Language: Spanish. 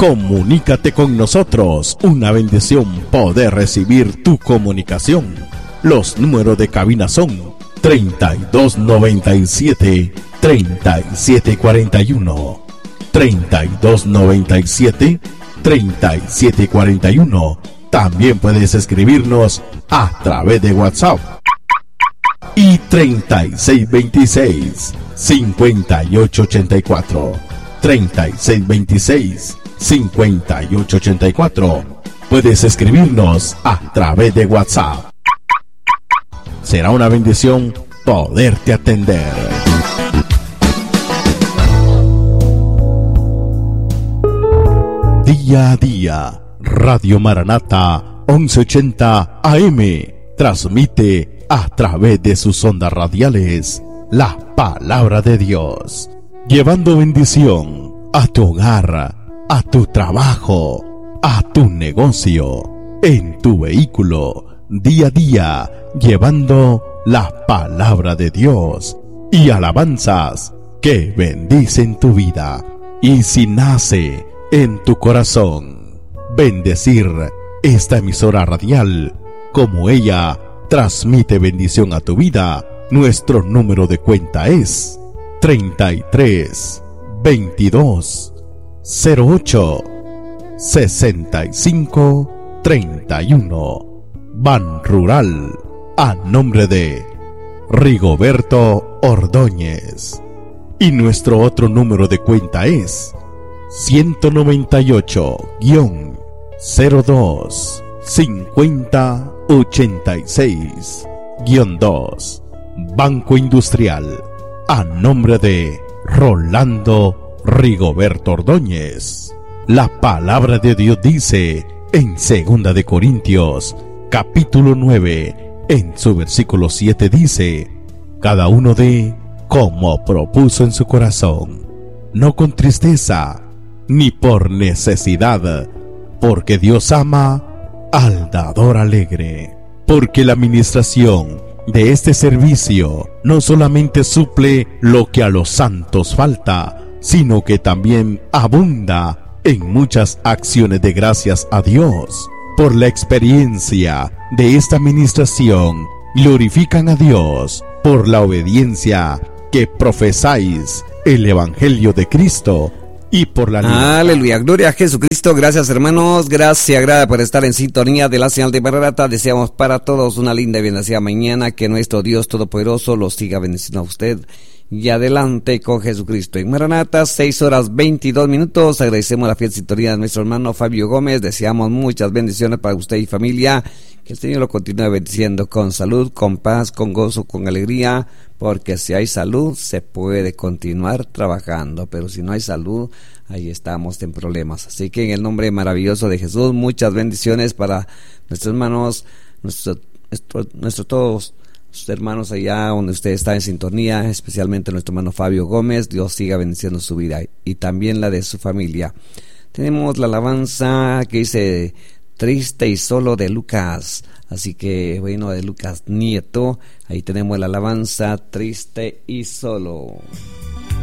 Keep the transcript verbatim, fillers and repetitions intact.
Comunícate con nosotros. Una bendición poder recibir tu comunicación. Los números de cabina son treinta y dos noventa y siete, treinta y siete cuarenta y uno, treinta y dos noventa y siete, treinta y siete cuarenta y uno. También puedes escribirnos a través de WhatsApp y treinta y seis veintiséis, cincuenta y ocho ochenta y cuatro, treinta y seis veintiséis, cincuenta y ocho ochenta y cuatro. Puedes escribirnos a través de WhatsApp. Será una bendición poderte atender. Día a día, Radio Maranata once ochenta A M transmite a través de sus ondas radiales la palabra de Dios, llevando bendición a tu hogar, a tu trabajo, a tu negocio, en tu vehículo, día a día, llevando la palabra de Dios y alabanzas que bendicen tu vida. Y si nace en tu corazón bendecir esta emisora radial, como ella transmite bendición a tu vida, nuestro número de cuenta es treinta y tres, veintidós, cero ocho, sesenta y cinco, treinta y uno. Ban Rural, a nombre de Rigoberto Ordóñez. Y nuestro otro número de cuenta es ciento noventa y ocho, cero dos, cincuenta, ochenta y seis, dos. Banco Industrial, a nombre de Rolando Rigoberto Ordóñez. La palabra de Dios dice en segunda de Corintios, capítulo nueve, en su versículo siete dice: cada uno dé como propuso en su corazón, no con tristeza ni por necesidad, porque Dios ama al dador alegre. Porque la administración de este servicio no solamente suple lo que a los santos falta, sino que también abunda en muchas acciones de gracias a Dios. Por la experiencia de esta administración, glorifican a Dios por la obediencia que profesáis el Evangelio de Cristo y por la libertad. Aleluya, gloria a Jesucristo. Gracias, hermanos, gracias, gracias por estar en sintonía de la señal de Maranata. Deseamos para todos una linda y bendecida mañana, que nuestro Dios Todopoderoso los siga bendiciendo a usted. Y adelante con Jesucristo. En Maranata, seis horas veintidós minutos. Agradecemos la fiel sintonía de nuestro hermano Fabio Gómez. Deseamos muchas bendiciones para usted y familia. Que el Señor lo continúe bendiciendo con salud, con paz, con gozo, con alegría. Porque si hay salud, se puede continuar trabajando. Pero si no hay salud, ahí estamos en problemas. Así que en el nombre maravilloso de Jesús, muchas bendiciones para nuestros hermanos, nuestros nuestro, nuestro todos. Sus hermanos allá donde usted está en sintonía, especialmente nuestro hermano Fabio Gómez. Dios siga bendiciendo su vida y también la de su familia. Tenemos la alabanza que dice Triste y Solo de Lucas, así que bueno, de Lucas Nieto. Ahí tenemos la alabanza Triste y Solo.